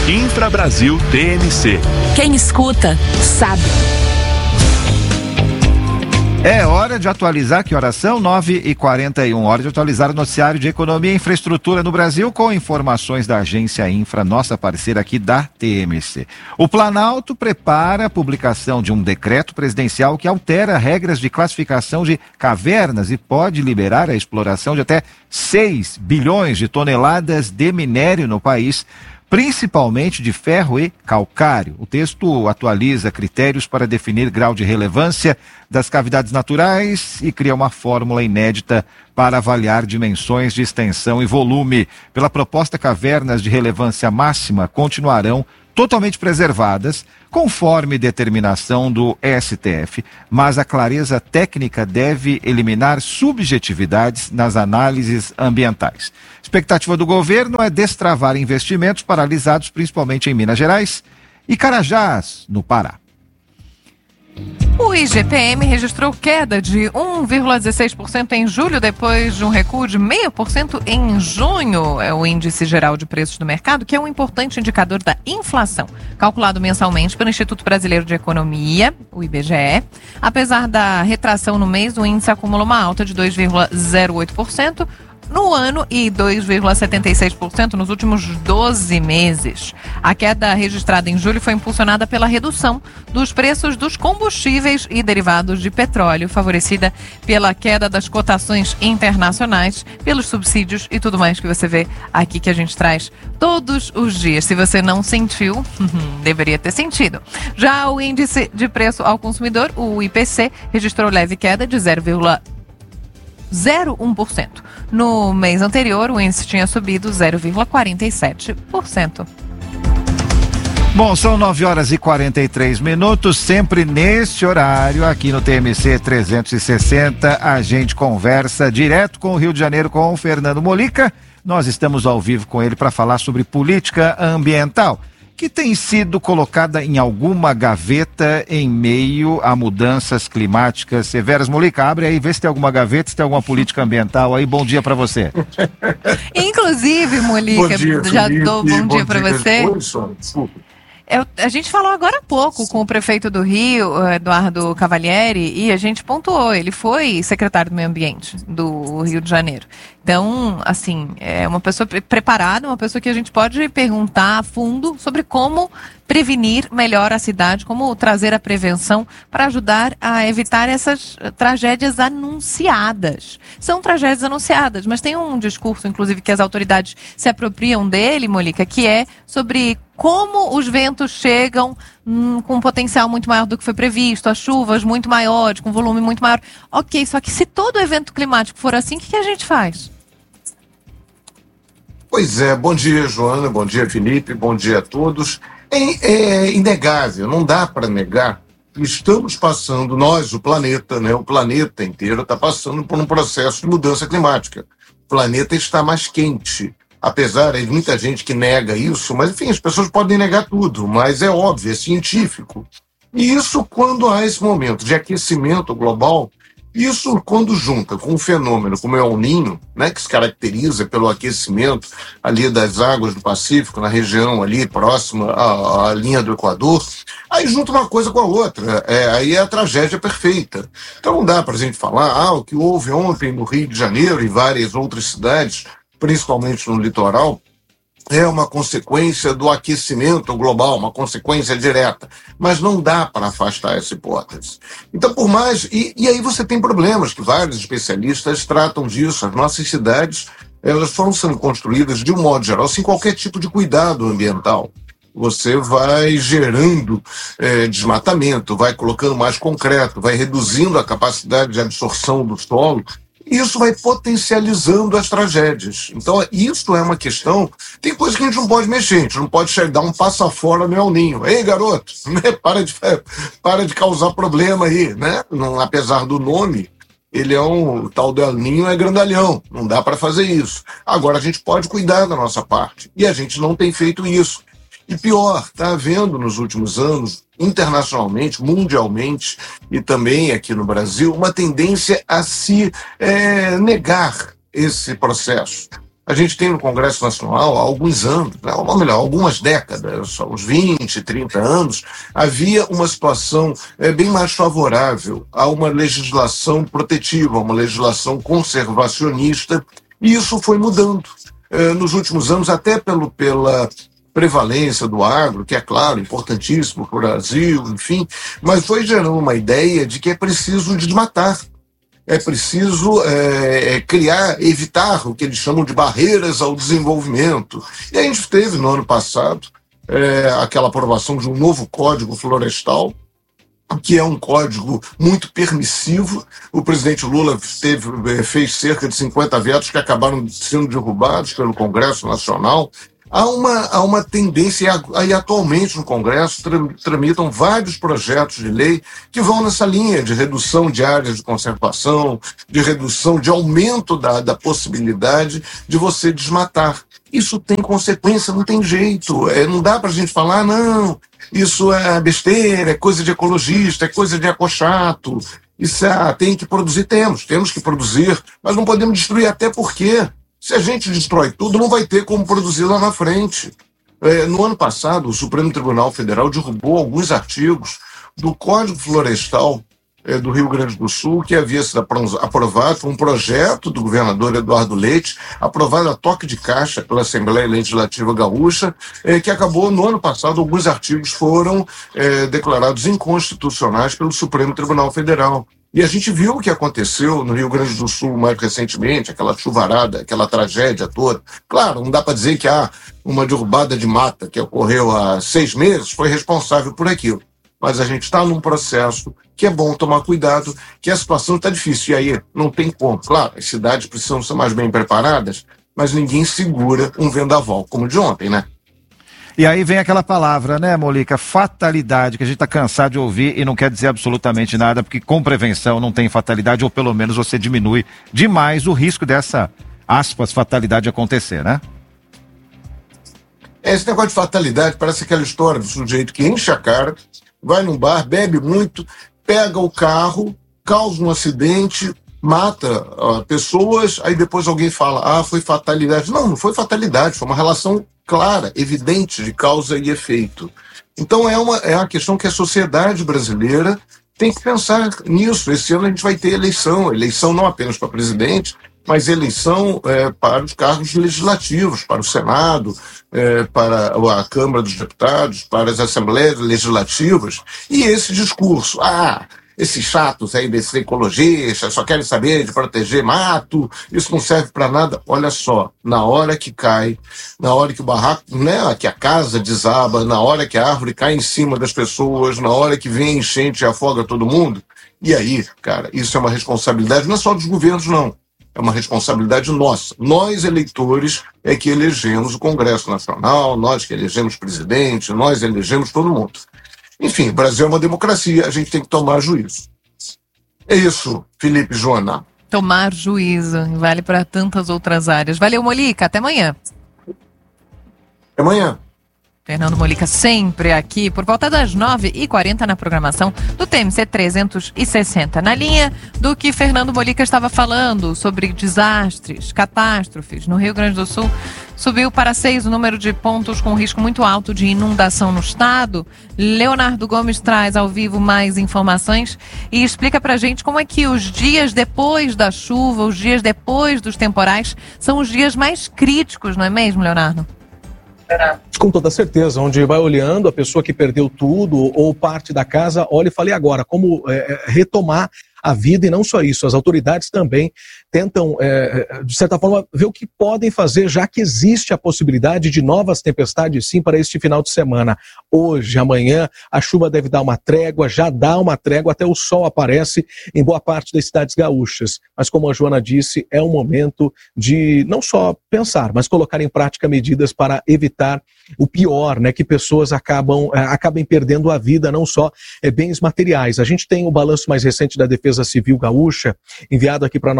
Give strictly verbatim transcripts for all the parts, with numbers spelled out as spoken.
Infra Brasil T M C. Quem escuta, sabe. É hora de atualizar, que horas são? nove e quarenta e um, hora de atualizar o noticiário de Economia e Infraestrutura no Brasil com informações da Agência Infra, nossa parceira aqui da T M C. O Planalto prepara a publicação de um decreto presidencial que altera regras de classificação de cavernas e pode liberar a exploração de até seis bilhões de toneladas de minério no país, principalmente de ferro e calcário. O texto atualiza critérios para definir grau de relevância das cavidades naturais e cria uma fórmula inédita para avaliar dimensões de extensão e volume. Pela proposta, cavernas de relevância máxima continuarão totalmente preservadas, conforme determinação do S T F, mas a clareza técnica deve eliminar subjetividades nas análises ambientais. Expectativa do governo é destravar investimentos paralisados, principalmente em Minas Gerais e Carajás, no Pará. O I G P M registrou queda de um vírgula dezesseis por cento em julho, depois de um recuo de zero vírgula cinco por cento em junho. É o Índice Geral de Preços do Mercado, que é um importante indicador da inflação, calculado mensalmente pelo Instituto Brasileiro de Economia, o I B G E. Apesar da retração no mês, o índice acumula uma alta de dois vírgula zero oito por cento no ano e dois vírgula setenta e seis por cento nos últimos doze meses. A queda registrada em julho foi impulsionada pela redução dos preços dos combustíveis e derivados de petróleo, favorecida pela queda das cotações internacionais, pelos subsídios e tudo mais que você vê aqui que a gente traz todos os dias. Se você não sentiu, deveria ter sentido. Já o índice de preço ao consumidor, o I P C, registrou leve queda de zero vírgula zero um por cento. No mês anterior, o índice tinha subido zero vírgula quarenta e sete por cento. Bom, são nove horas e quarenta e três minutos, sempre neste horário, aqui no T M C trezentos e sessenta, a gente conversa direto com o Rio de Janeiro, com o Fernando Molica. Nós estamos ao vivo com ele para falar sobre política ambiental, que tem sido colocada em alguma gaveta em meio a mudanças climáticas severas. Molica, abre aí, vê se tem alguma gaveta, se tem alguma política ambiental aí. Bom dia para você. Inclusive, Molica, dia, já Felipe, dou bom, bom dia para você. Desculpa. Eu, a gente falou agora há pouco com o prefeito do Rio, Eduardo Cavalieri, e a gente pontuou, ele foi secretário do Meio Ambiente do Rio de Janeiro. Então, assim, é uma pessoa preparada, uma pessoa que a gente pode perguntar a fundo sobre como prevenir melhor a cidade, como trazer a prevenção para ajudar a evitar essas tragédias anunciadas. São tragédias anunciadas, mas tem um discurso, inclusive, que as autoridades se apropriam dele, Molica, que é sobre como os ventos chegam hum, com um potencial muito maior do que foi previsto, as chuvas muito maiores, com volume muito maior. Ok, só que se todo evento climático for assim, o que, que a gente faz? Pois é, bom dia, Joana, bom dia, Felipe, bom dia a todos. É, é inegável, não dá para negar que estamos passando, nós, o planeta, né, o planeta inteiro está passando por um processo de mudança climática. O planeta está mais quente. Apesar de muita gente que nega isso, mas enfim, as pessoas podem negar tudo, mas é óbvio, é científico. E isso quando há esse momento de aquecimento global, isso quando junta com um fenômeno como é o El Niño, né, que se caracteriza pelo aquecimento ali das águas do Pacífico, na região ali próxima à, à linha do Equador, aí junta uma coisa com a outra, é, aí é a tragédia perfeita. Então não dá para a gente falar, ah, o que houve ontem no Rio de Janeiro e várias outras cidades, principalmente no litoral, é uma consequência do aquecimento global, uma consequência direta. Mas não dá para afastar essa hipótese. Então, por mais... E, e aí você tem problemas que vários especialistas tratam disso. As nossas cidades, elas foram sendo construídas, de um modo geral, sem qualquer tipo de cuidado ambiental. Você vai gerando é, desmatamento, vai colocando mais concreto, vai reduzindo a capacidade de absorção do solo. Isso vai potencializando as tragédias. Então, isso é uma questão... Tem coisa que a gente não pode mexer, a gente não pode chegar um passo fora no El Niño. Ei, garoto, né? para, de, para de causar problema aí, né? Não, apesar do nome, ele é um... O tal do El Niño é grandalhão, não dá para fazer isso. Agora, a gente pode cuidar da nossa parte, e a gente não tem feito isso. E pior, está havendo nos últimos anos, internacionalmente, mundialmente e também aqui no Brasil, uma tendência a se é, negar esse processo. A gente tem no Congresso Nacional há alguns anos, ou melhor, algumas décadas, uns vinte, trinta anos, havia uma situação é, bem mais favorável a uma legislação protetiva, uma legislação conservacionista, e isso foi mudando. É, nos últimos anos, até pelo, pela prevalência do agro, que é claro, importantíssimo para o Brasil, enfim, mas foi gerando uma ideia de que é preciso desmatar. É preciso é, criar, evitar o que eles chamam de barreiras ao desenvolvimento. E a gente teve no ano passado é, aquela aprovação de um novo Código Florestal, que é um código muito permissivo. O presidente Lula teve, fez cerca de cinquenta vetos que acabaram sendo derrubados pelo Congresso Nacional. Há uma, há uma tendência, e atualmente no Congresso tramitam vários projetos de lei que vão nessa linha de redução de áreas de conservação, de redução, de aumento da, da possibilidade de você desmatar. Isso tem consequência, não tem jeito. É, não dá para a gente falar, não, isso é besteira, é coisa de ecologista, é coisa de ecochato. Isso é, tem que produzir, temos, temos que produzir, mas não podemos destruir, até porque se a gente destrói tudo, não vai ter como produzir lá na frente. É, no ano passado, o Supremo Tribunal Federal derrubou alguns artigos do Código Florestal é, do Rio Grande do Sul, que havia sido aprovado, foi um projeto do governador Eduardo Leite, aprovado a toque de caixa pela Assembleia Legislativa Gaúcha, é, que acabou, no ano passado, alguns artigos foram é, declarados inconstitucionais pelo Supremo Tribunal Federal. E a gente viu o que aconteceu no Rio Grande do Sul mais recentemente, aquela chuvarada, aquela tragédia toda. Claro, não dá para dizer que ah, uma derrubada de mata que ocorreu há seis meses foi responsável por aquilo. Mas a gente está num processo que é bom tomar cuidado, que a situação está difícil. E aí não tem como. Claro, as cidades precisam ser mais bem preparadas, mas ninguém segura um vendaval como o de ontem, né? E aí vem aquela palavra, né, Molica? Fatalidade, que a gente está cansado de ouvir e não quer dizer absolutamente nada, porque com prevenção não tem fatalidade, ou pelo menos você diminui demais o risco dessa, aspas, fatalidade acontecer, né? Esse negócio de fatalidade parece aquela história do sujeito que enche a cara, vai num bar, bebe muito, pega o carro, causa um acidente, mata uh, pessoas, aí depois alguém fala, ah, foi fatalidade. Não, não foi fatalidade, foi uma relação clara, evidente de causa e efeito. Então é uma, é uma questão que a sociedade brasileira tem que pensar nisso. Esse ano a gente vai ter eleição, eleição não apenas para presidente, mas eleição é, para os cargos legislativos, para o Senado, é, para a Câmara dos Deputados, para as Assembleias Legislativas. E esse discurso, ah, esses chatos aí desses ecologistas só querem saber de proteger mato, isso não serve para nada. Olha só, na hora que cai, na hora que o barraco, né, que a casa desaba, na hora que a árvore cai em cima das pessoas, na hora que vem enchente e afoga todo mundo, e aí, cara, isso é uma responsabilidade não é só dos governos, não. É uma responsabilidade nossa. Nós, eleitores, é que elegemos o Congresso Nacional, nós que elegemos presidente, nós elegemos todo mundo. Enfim, o Brasil é uma democracia, a gente tem que tomar juízo. É isso, Felipe, Joana. Tomar juízo, vale para tantas outras áreas. Valeu, Molica, até amanhã. Até amanhã. Fernando Molica sempre aqui por volta das nove e quarenta na programação do T M C trezentos e sessenta. Na linha do que Fernando Molica estava falando sobre desastres, catástrofes no Rio Grande do Sul, subiu para seis o número de pontos com risco muito alto de inundação no estado. Leonardo Gomes traz ao vivo mais informações e explica pra gente como é que os dias depois da chuva, os dias depois dos temporais, são os dias mais críticos, não é mesmo, Leonardo? Com toda certeza, onde vai olhando a pessoa que perdeu tudo ou parte da casa, olha e fala, e agora, como é, retomar a vida? E não só isso, as autoridades também tentam, é, de certa forma, ver o que podem fazer, já que existe a possibilidade de novas tempestades, sim, para este final de semana. Hoje, amanhã, a chuva deve dar uma trégua, já dá uma trégua, até o sol aparece em boa parte das cidades gaúchas. Mas, como a Joana disse, é um momento de não só pensar, mas colocar em prática medidas para evitar o pior, né, que pessoas acabam, acabem perdendo a vida, não só é, bens materiais. A gente tem o balanço mais recente da Defesa Civil Gaúcha, enviado aqui para a nossa redação,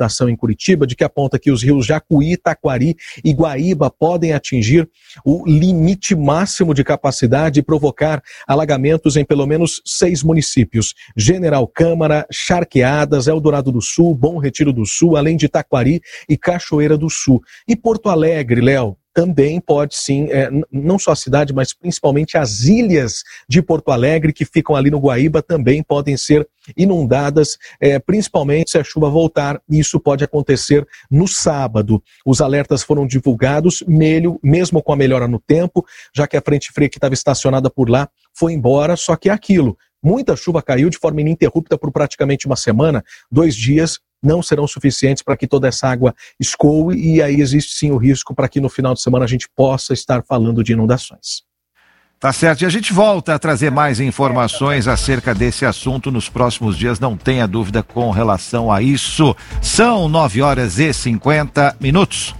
informação em Curitiba de que aponta que os rios Jacuí, Taquari e Guaíba podem atingir o limite máximo de capacidade e provocar alagamentos em pelo menos seis municípios: General Câmara, Charqueadas, Eldorado do Sul, Bom Retiro do Sul, além de Taquari e Cachoeira do Sul. E Porto Alegre, Léo, também pode sim, é, não só a cidade, mas principalmente as ilhas de Porto Alegre, que ficam ali no Guaíba, também podem ser inundadas, é, principalmente se a chuva voltar, e isso pode acontecer no sábado. Os alertas foram divulgados, melho, mesmo com a melhora no tempo, já que a frente fria que estava estacionada por lá foi embora, só que é aquilo. Muita chuva caiu de forma ininterrupta por praticamente uma semana, dois dias, não serão suficientes para que toda essa água escoe, e aí existe sim o risco para que no final de semana a gente possa estar falando de inundações. Tá certo, e a gente volta a trazer mais informações acerca desse assunto nos próximos dias, não tenha dúvida com relação a isso. São nove horas e cinquenta minutos.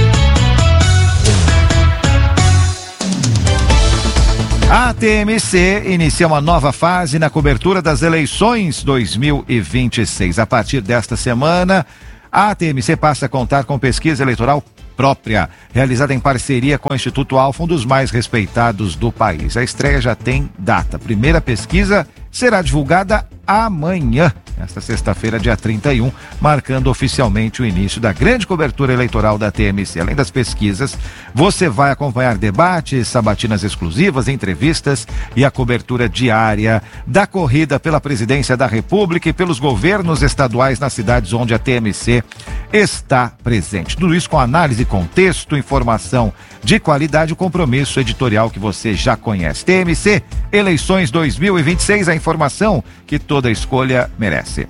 A T M C inicia uma nova fase na cobertura das eleições dois mil e vinte e seis. A partir desta semana, a T M C passa a contar com pesquisa eleitoral própria, realizada em parceria com o Instituto Alfa, um dos mais respeitados do país. A estreia já tem data. A primeira pesquisa será divulgada amanhã, esta sexta-feira, dia trinta e um, marcando oficialmente o início da grande cobertura eleitoral da T M C. Além das pesquisas, você vai acompanhar debates, sabatinas exclusivas, entrevistas e a cobertura diária da corrida pela presidência da República e pelos governos estaduais nas cidades onde a T M C está presente. Tudo isso com análise, contexto, informação de qualidade, o compromisso editorial que você já conhece. T M C, eleições dois mil e vinte e seis, a informação que toda escolha merece.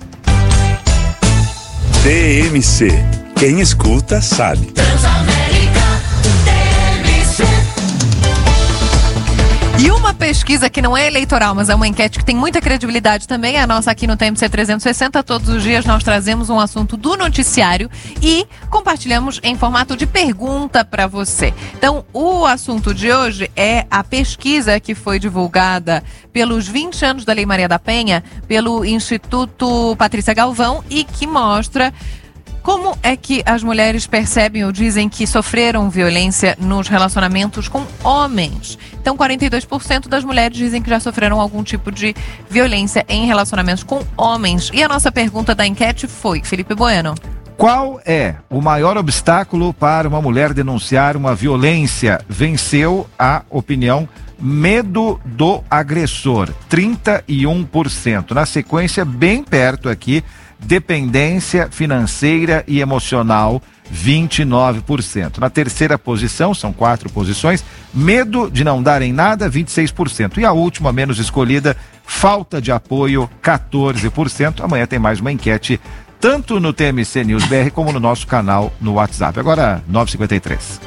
T M C, quem escuta sabe. E uma pesquisa que não é eleitoral, mas é uma enquete que tem muita credibilidade também, é a nossa aqui no T M C trezentos e sessenta. Todos os dias nós trazemos um assunto do noticiário e compartilhamos em formato de pergunta para você. Então, o assunto de hoje é a pesquisa que foi divulgada pelos vinte anos da Lei Maria da Penha, pelo Instituto Patrícia Galvão, e que mostra como é que as mulheres percebem ou dizem que sofreram violência nos relacionamentos com homens. Então, quarenta e dois por cento das mulheres dizem que já sofreram algum tipo de violência em relacionamentos com homens. E a nossa pergunta da enquete foi, Felipe Bueno: qual é o maior obstáculo para uma mulher denunciar uma violência? Venceu a opinião medo do agressor, trinta e um por cento. Na sequência, bem perto aqui, dependência financeira e emocional, vinte e nove por cento. Na terceira posição, são quatro posições, medo de não dar em nada, vinte e seis por cento. E a última, menos escolhida, falta de apoio, quatorze por cento. Amanhã tem mais uma enquete, tanto no T M C News B R como no nosso canal no WhatsApp. Agora, nove e cinquenta e três.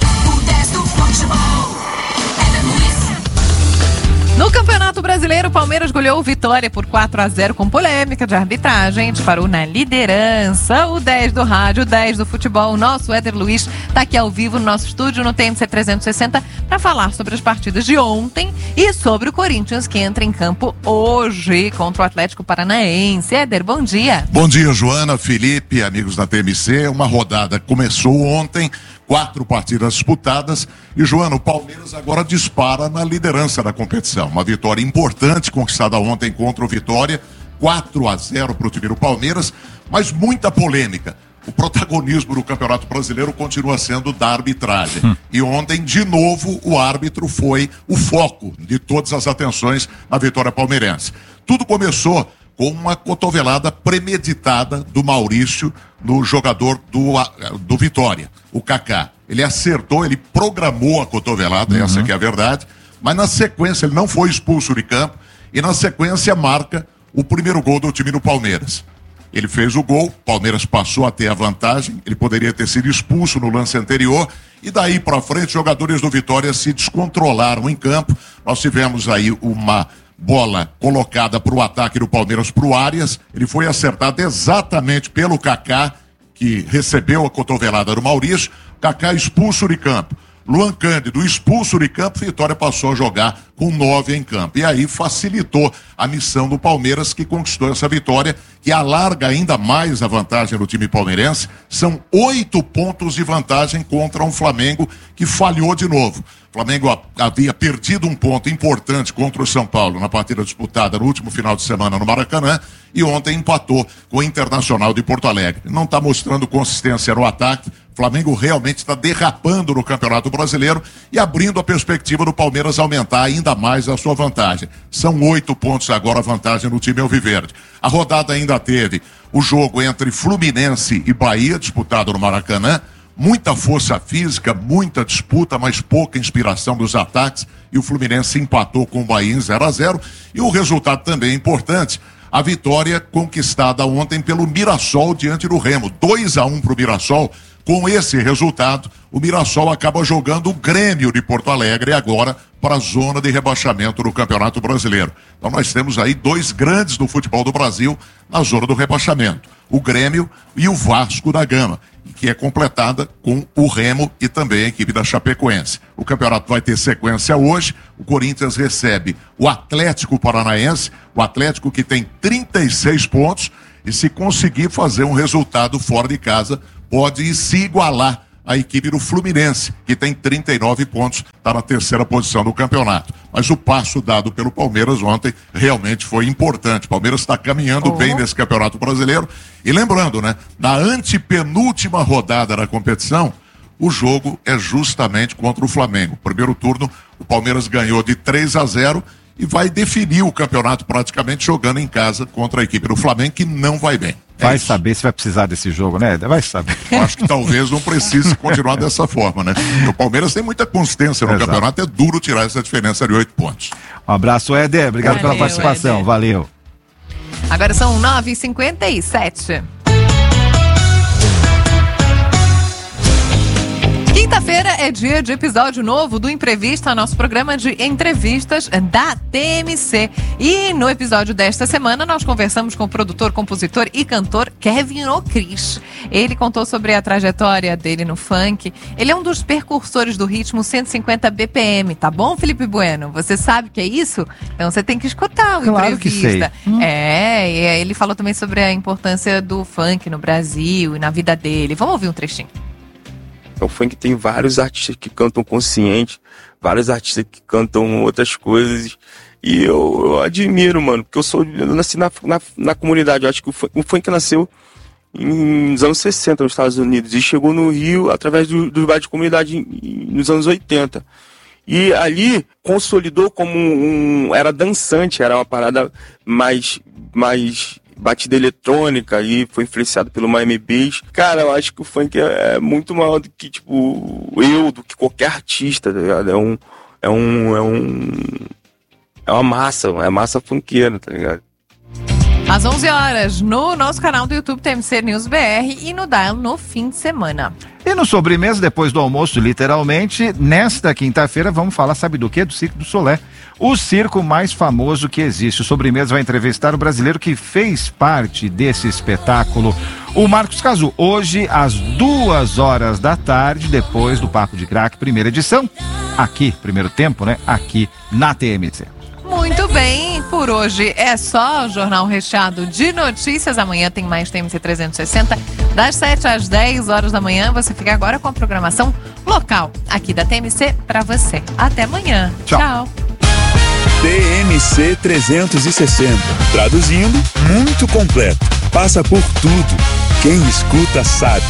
No Campeonato Brasileiro, o Palmeiras goleou o Vitória por quatro a zero com polêmica de arbitragem. Disparou na liderança. O dez do rádio, o dez do futebol, o nosso Éder Luiz, está aqui ao vivo no nosso estúdio no T M C trezentos e sessenta para falar sobre as partidas de ontem e sobre o Corinthians, que entra em campo hoje contra o Atlético Paranaense. Éder, bom dia. Bom dia, Joana, Felipe, amigos da T M C. Uma rodada começou ontem, quatro partidas disputadas, e, Joana, o Palmeiras agora dispara na liderança da competição. Uma vitória importante conquistada ontem contra o Vitória, quatro a zero para o time do Palmeiras, mas muita polêmica. O protagonismo do Campeonato Brasileiro continua sendo da arbitragem. Hum. E ontem, de novo, o árbitro foi o foco de todas as atenções na vitória palmeirense. Tudo começou com uma cotovelada premeditada do Maurício no jogador do, do Vitória, o Kaká. Ele acertou, ele programou a cotovelada, uhum. Essa que é a verdade, mas na sequência ele não foi expulso de campo e na sequência marca o primeiro gol do time do Palmeiras. Ele fez o gol, Palmeiras passou a ter a vantagem, ele poderia ter sido expulso no lance anterior, e daí para frente os jogadores do Vitória se descontrolaram em campo. Nós tivemos aí uma bola colocada para o ataque do Palmeiras para o Arias, ele foi acertado exatamente pelo Kaká, que recebeu a cotovelada do Maurício. Kaká expulso de campo. Luan Cândido expulso de campo, Vitória passou a jogar com nove em campo. E aí facilitou a missão do Palmeiras, que conquistou essa vitória, que alarga ainda mais a vantagem do time palmeirense. São oito pontos de vantagem contra um Flamengo que falhou de novo. O Flamengo havia perdido um ponto importante contra o São Paulo na partida disputada no último final de semana no Maracanã e ontem empatou com o Internacional de Porto Alegre. Não está mostrando consistência no ataque. O Flamengo realmente está derrapando no Campeonato Brasileiro e abrindo a perspectiva do Palmeiras aumentar ainda mais a sua vantagem. São oito pontos agora a vantagem no time alviverde. A rodada ainda teve o jogo entre Fluminense e Bahia, disputado no Maracanã. Muita força física, muita disputa, mas pouca inspiração dos ataques. E o Fluminense empatou com o Bahia em zero a zero. E o resultado também é importante. A vitória conquistada ontem pelo Mirassol diante do Remo. dois a um para o Mirassol. Com esse resultado, o Mirassol acaba jogando o Grêmio de Porto Alegre agora para a zona de rebaixamento do Campeonato Brasileiro. Então nós temos aí dois grandes do futebol do Brasil na zona do rebaixamento. O Grêmio e o Vasco da Gama, que é completada com o Remo e também a equipe da Chapecoense. O campeonato vai ter sequência hoje. O Corinthians recebe o Atlético Paranaense, o Atlético que tem trinta e seis pontos e se conseguir fazer um resultado fora de casa, pode se igualar à equipe do Fluminense, que tem trinta e nove pontos, está na terceira posição do campeonato. Mas o passo dado pelo Palmeiras ontem realmente foi importante. O Palmeiras está caminhando oh. bem nesse Campeonato Brasileiro. E lembrando, né, na antepenúltima rodada da competição, o jogo é justamente contra o Flamengo. Primeiro turno, o Palmeiras ganhou de três a zero e vai definir o campeonato praticamente jogando em casa contra a equipe do Flamengo, que não vai bem. É vai isso. saber se vai precisar desse jogo, né? Vai saber. Eu acho que talvez não precise continuar dessa forma, né? O Palmeiras tem muita consistência no Exato. campeonato, é duro tirar essa diferença de oito pontos. Um abraço, Éder. Obrigado Valeu, pela participação. Éder. Valeu. Agora são nove e cinquenta e sete. Quinta-feira é dia de episódio novo do Imprevista, nosso programa de entrevistas da T M C. E no episódio desta semana nós conversamos com o produtor, compositor e cantor Kevin O'Chris. Ele contou sobre a trajetória dele no funk. Ele é um dos percursores do ritmo cento e cinquenta B P M, tá bom, Felipe Bueno? Você sabe o que é isso? Então você tem que escutar o claro Imprevista. Que sei. Hum. É, e ele falou também sobre a importância do funk no Brasil e na vida dele. Vamos ouvir um trechinho. O funk tem vários artistas que cantam consciente, vários artistas que cantam outras coisas. E eu, eu admiro, mano, porque eu sou eu nasci na, na, na comunidade. Eu acho que o funk, o funk nasceu em, nos anos sessenta nos Estados Unidos e chegou no Rio através do, dos bairros de comunidade em, nos anos oitenta. E ali consolidou como um, um... Era dançante, era uma parada mais... mais batida eletrônica e foi influenciado pelo Miami Bass. Cara, eu acho que o funk é, é muito maior do que, tipo, eu, do que qualquer artista, tá ligado? É um... É um... É um... É uma massa, é massa funkeira, tá ligado? Às onze horas, no nosso canal do YouTube T M C News B R e no Dial no fim de semana. E no sobremesa, depois do almoço, literalmente, nesta quinta-feira, vamos falar, sabe do quê? Do Circo do Solé. O circo mais famoso que existe. O sobremesa vai entrevistar o brasileiro que fez parte desse espetáculo, o Marcos Cazu. Hoje, às duas horas da tarde, depois do Papo de Crack, primeira edição, aqui, primeiro tempo, né? Aqui na T M C. Muito bem, por hoje é só o Jornal Recheado de Notícias. Amanhã tem mais T M C trezentos e sessenta, das sete às dez horas da manhã. Você fica agora com a programação local aqui da T M C para você. Até amanhã. Tchau. Tchau. T M C trezentos e sessenta. Traduzindo, muito completo. Passa por tudo. Quem escuta sabe.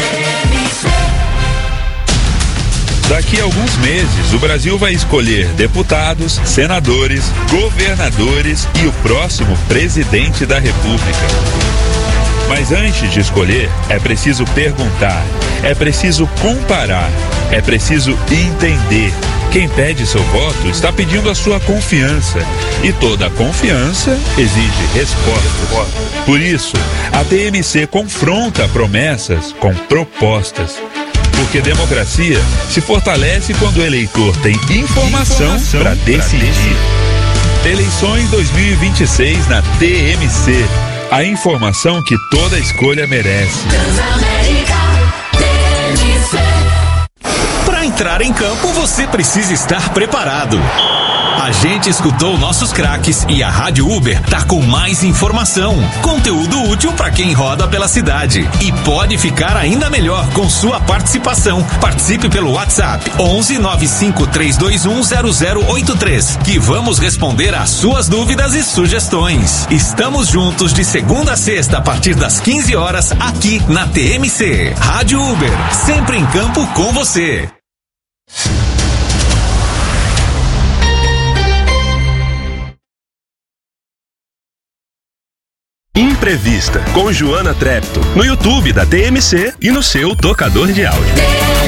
Daqui a alguns meses, o Brasil vai escolher deputados, senadores, governadores e o próximo presidente da República. Mas antes de escolher, é preciso perguntar, é preciso comparar, é preciso entender. Quem pede seu voto está pedindo a sua confiança. E toda confiança exige respostas. Por isso, a T M C confronta promessas com propostas. Porque democracia se fortalece quando o eleitor tem informação, informação para decidir. decidir. Eleições dois mil e vinte e seis na T M C. A informação que toda escolha merece. Pra entrar em campo, você precisa estar preparado. A gente escutou nossos craques e a Rádio Uber tá com mais informação, conteúdo útil para quem roda pela cidade. E pode ficar ainda melhor com sua participação. Participe pelo WhatsApp onze nove cinco três dois um zero zero oito três, que vamos responder às suas dúvidas e sugestões. Estamos juntos de segunda a sexta a partir das quinze horas aqui na T M C. Rádio Uber, sempre em campo com você. Imprevista, com Joana Trepto, no YouTube da T M C e no seu tocador de áudio.